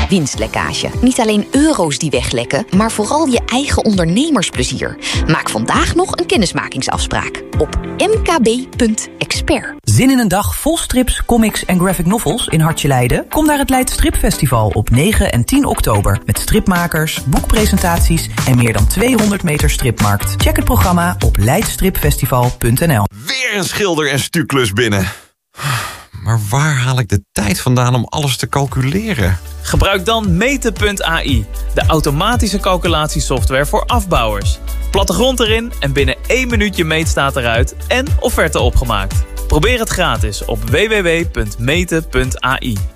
Winstlekkage. Niet alleen euro's die weglekken, maar vooral je eigen ondernemersplezier. Maak vandaag nog een kennismakingsafspraak op mkb.expert. Zin in een dag vol strips, comics en graphic novels in Hartje Leiden? Kom naar het Leid Stripfestival op 9 en 10 oktober. Met stripmakers, boekpresentaties en meer dan 200 meter stripmarkt. Check het programma op leidstripfestival.nl. Weer een schilder- en stuklus binnen. Maar waar haal ik de tijd vandaan om alles te calculeren? Gebruik dan meten.ai, de automatische calculatiesoftware voor afbouwers. Plattegrond erin en binnen 1 minuut je meetstaat eruit en offerte opgemaakt. Probeer het gratis op www.meten.ai.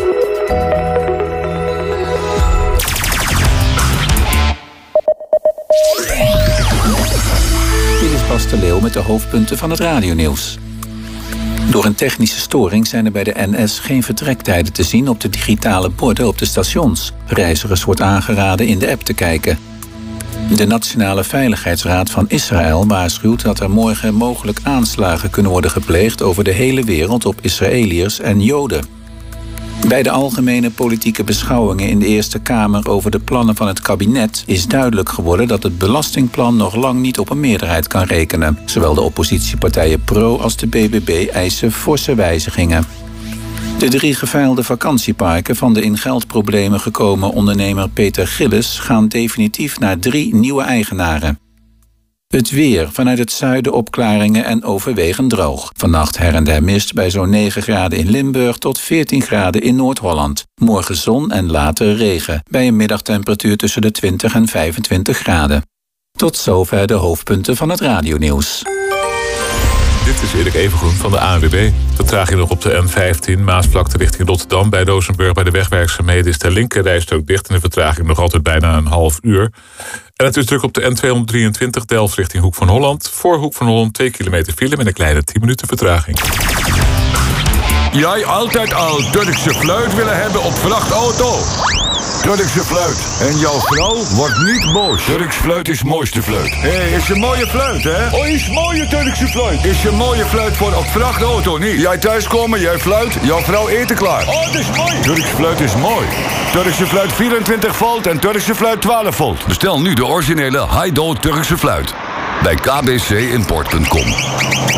Dit is Bas de Leeuw met de hoofdpunten van het radionieuws. Door een technische storing zijn er bij de NS geen vertrektijden te zien op de digitale borden op de stations. Reizigers wordt aangeraden in de app te kijken. De Nationale Veiligheidsraad van Israël waarschuwt dat er morgen mogelijk aanslagen kunnen worden gepleegd over de hele wereld op Israëliërs en Joden. Bij de algemene politieke beschouwingen in de Eerste Kamer over de plannen van het kabinet is duidelijk geworden dat het belastingplan nog lang niet op een meerderheid kan rekenen. Zowel de oppositiepartijen PRO als de BBB eisen forse wijzigingen. De 3 geveiligde vakantieparken van de in geldproblemen gekomen ondernemer Peter Gillis gaan definitief naar 3 nieuwe eigenaren. Het weer, vanuit het zuiden opklaringen en overwegend droog. Vannacht her en der mist bij zo'n 9 graden in Limburg tot 14 graden in Noord-Holland. Morgen zon en later regen, bij een middagtemperatuur tussen de 20 en 25 graden. Tot zover de hoofdpunten van het radionieuws. Dit is Erik Evengroen van de ANWB. Vertraging nog op de M15, Maasvlakte richting Rotterdam. Bij Rozenburg bij de wegwerkzaamheden is de linkerrijstrook dicht... en de vertraging nog altijd bijna een half uur. En het is druk op de N223 Delft richting Hoek van Holland. Voor Hoek van Holland 2 kilometer file met een kleine 10 minuten vertraging. Jij altijd al Turkse fluit willen hebben op vrachtauto? Turkse fluit. En jouw vrouw wordt niet boos. Turks fluit is mooiste fluit. Hé, is een mooie fluit, hè? Oh, is mooie Turkse fluit. Is een mooie fluit voor op vrachtauto, niet? Jij thuiskomen, jij fluit, jouw vrouw eten klaar. Oh, dat is mooi. Turks fluit is mooi. Turkse fluit 24 volt en Turkse fluit 12 volt. Bestel nu de originele Haido Turkse fluit. Bij kbcimport.com.